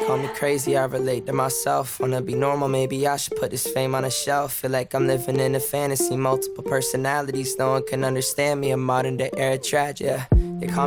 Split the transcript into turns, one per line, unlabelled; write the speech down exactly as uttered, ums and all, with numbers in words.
call me crazy, I relate to myself. Wanna be normal, maybe I should put this fame on a shelf. Feel like I'm living in a fantasy, multiple personalities. No one can understand me, a modern day era tragedy. They call me